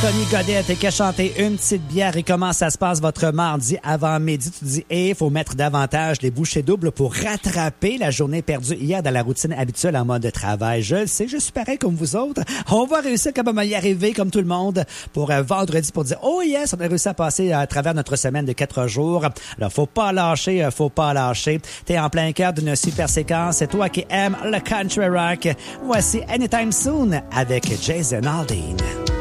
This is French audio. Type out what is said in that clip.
Tony Godette qui a chanté Une petite bière. Et comment ça se passe votre mardi avant midi? Tu te dis, il faut mettre davantage les bouchées doubles pour rattraper la journée perdue hier dans la routine habituelle en mode de travail. Je le sais, je suis pareil comme vous autres. On va réussir quand même à y arriver comme tout le monde pour vendredi pour dire, oh yes, on a réussi à passer à travers notre semaine de 4 jours. Alors, faut pas lâcher. T'es en plein cœur d'une super séquence. C'est toi qui aimes le country rock. Voici Anytime Soon avec Jason Aldean.